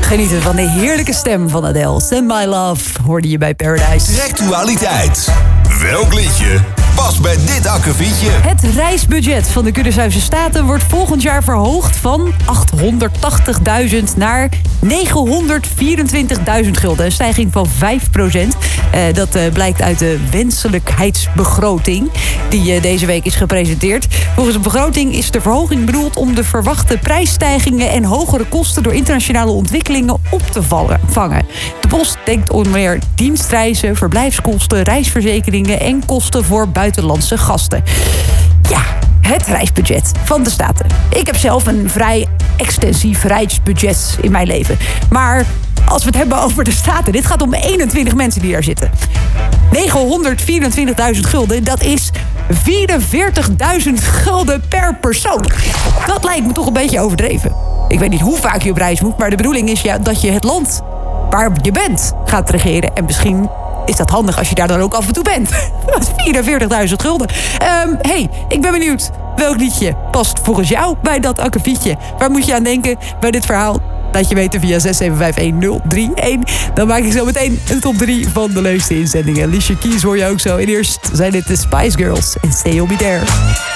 Genieten van de heerlijke stem van Adele. Send My Love hoorde je bij Paradise. Actualiteit. Welk liedje past bij dit akkefietje? Het reisbudget van de Curaçaose Staten wordt volgend jaar verhoogd van 880.000 naar 924.000 gulden. Een stijging van 5%. Dat blijkt uit de wenselijkheidsbegroting die deze week is gepresenteerd. Volgens de begroting is de verhoging bedoeld om de verwachte prijsstijgingen en hogere kosten door internationale ontwikkelingen op te vangen. De post denkt onder meer dienstreizen, verblijfskosten, reisverzekeringen en kosten voor buitenlandse gasten. Ja, het reisbudget van de Staten. Ik heb zelf een vrij extensief reisbudget in mijn leven. Maar als we het hebben over de Staten, dit gaat om 21 mensen die daar zitten. 924.000 gulden, dat is 44.000 gulden per persoon. Dat lijkt me toch een beetje overdreven. Ik weet niet hoe vaak je op reis moet, maar de bedoeling is dat je het land waar je bent gaat regeren. En misschien is dat handig als je daar dan ook af en toe bent. 44.000 gulden. Hey, ik ben benieuwd. Welk liedje past volgens jou bij dat akkefietje? Waar moet je aan denken bij dit verhaal? Laat je weten via 6751031. Dan maak ik zo meteen een top 3 van de leukste inzendingen. Alicia Keys hoor je ook zo. En eerst zijn dit de Spice Girls en Stay You'll Be There.